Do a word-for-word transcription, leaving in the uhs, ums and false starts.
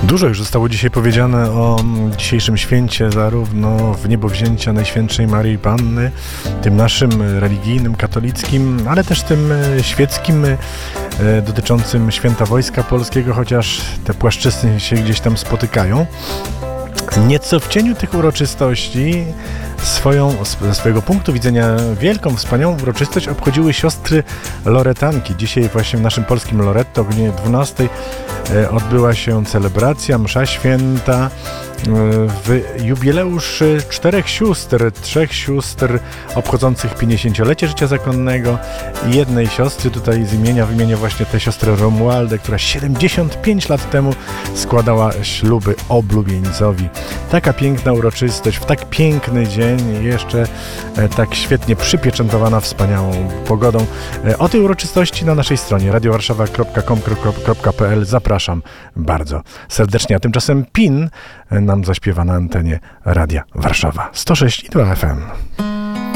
Dużo już zostało dzisiaj powiedziane o dzisiejszym święcie, zarówno w niebowzięcia Najświętszej Maryi Panny, tym naszym religijnym, katolickim, ale też tym świeckim, dotyczącym święta Wojska Polskiego, chociaż te płaszczyzny się gdzieś tam spotykają. Nieco w cieniu tych uroczystości swoją, ze swojego punktu widzenia wielką, wspaniałą uroczystość obchodziły siostry Loretanki. Dzisiaj właśnie w naszym polskim Loretto o godzinie dwunastej odbyła się celebracja, msza święta w jubileusz czterech sióstr, trzech sióstr obchodzących pięćdziesięciolecie życia zakonnego i jednej siostry, tutaj z imienia wymienię właśnie tę siostrę Romualdę, która siedemdziesiąt pięć lat temu składała śluby oblubieńcowi. Taka piękna uroczystość, w tak piękny dzień, jeszcze tak świetnie przypieczętowana wspaniałą pogodą. O tej uroczystości na naszej stronie radio warszawa kropka com kropka p l zapraszam bardzo serdecznie, a tymczasem P I N nam zaśpiewa na antenie Radia Warszawa sto sześć i dwa F M.